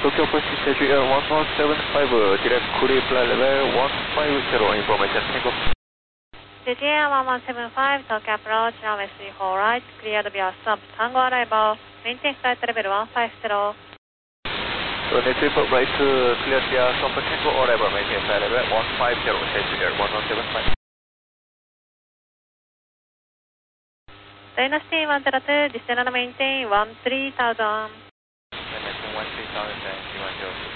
Tokyo Post Schedule Air 1175, direct Korea flight level 150, information Tango. JTAir 1175, Tokyo approach, runway 34 right, cleared via sub Tango arrival, maintain flight level 150. Runway 34 right, cleared via sub Tango arrival, maintain flight level 150, Schedule Air 1175. Dynasty 102, descend and maintain 13,000. Maintain 13,000, 102.